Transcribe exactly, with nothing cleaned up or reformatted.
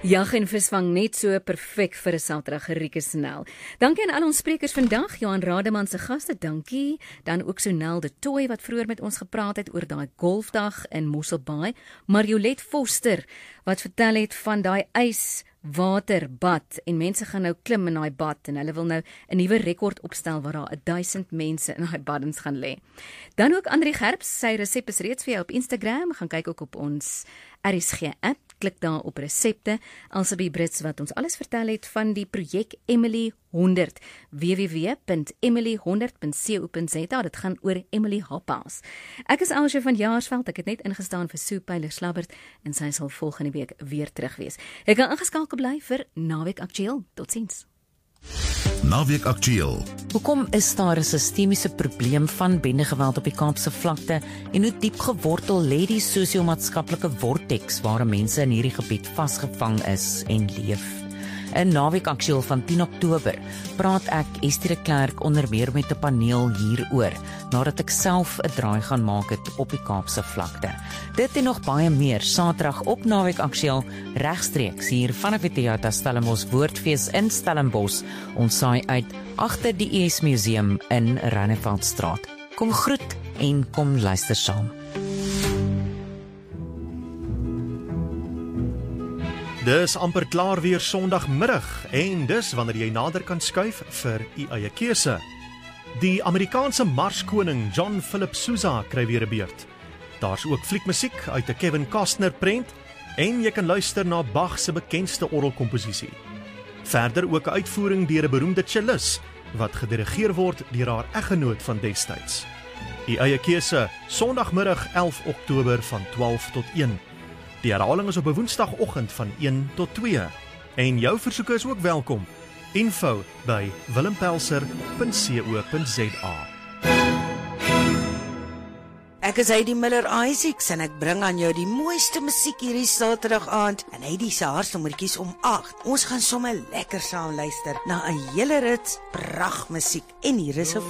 Jag en visvang net so perfek vir 'n Saterdag, Rieke Snell. Dankie aan al ons sprekers vandag, Johan Rademan se gaste, dankie. Dan ook Sonel de Tooi wat vroeër met ons gepraat het oor daai golfdag in Mosselbaai. Mariolet Foster wat vertel het van daai yswaterbad en mense gaan nou klim in daai bad en hulle wil nou 'n nuwe rekord opstel waar daar duisend mense in daai baddens gaan lê. Dan ook Andri Gerbs, sy resep is reeds vir jou op Instagram, gaan kyk ook op ons R S G app. Klik daar op resepte. Elsabie Brits wat ons alles vertel het van die projek Emily honderd. w w w punt emily honderd punt co punt za. Dit gaan oor Emily Hophouse. Ek is Elsje van Jaarsveld. Ek het net ingestaan vir Sue Pyler-Slabbert en sy sal volgende week weer terug wees. Ek kan ingeskakel bly vir Naweek Aktueel. Totsiens. Naweek Aktueel. Hoekom is daar 'n sistemiese probleem van bendegeweld op die Kaapse vlakte en hoe diep gewortel lê die sosio-maatskaplike vortex waar mense in hierdie gebied vasgevang is en leef? In Naweek Aktueel van tien Oktober praat ek Estie de Klerk onder meer met 'n paneel hieroor, nadat ek self 'n draai gaan maak het op die Kaapse vlakte. Dit en nog baie meer Saterdag op Naweek Aktueel regstreeks hier vanaf die Theater Stellenbosch Woordfees in Stellenbosch. Ons saai uit agter die E S Museum in Ranneveldstraat. Kom groet en kom luister saam. Dis amper klaar weer Sondagmiddag en dis wanneer jy nader kan skuif vir u eie keuse. Die Amerikaanse Marskoning John Philip Sousa kry weer 'n beurt. Daar's ook fliekmusiek uit 'n Kevin Costner prent en jy kan luister na Bach se bekendste orgelkomposisie. Verder ook 'n uitvoering deur 'n beroemde cellist wat gedirigeer word deur haar eggenoot van destyds. U eie keuse Sondagmiddag elf Oktober van twaalf tot een. Die herhaling is op 'n Woensdagoggend van een tot twee. En jou versoeke is ook welkom. Info by willempelser punt co punt za. Ek is Heidi Miller Isaacs en ek bring aan jou die mooiste musiek hierdie Saterdag aand en Heidi se haarsnommertjies om agt. Ons gaan sommer lekker saam luister na 'n hele rits pragtmusiek en hier is 'n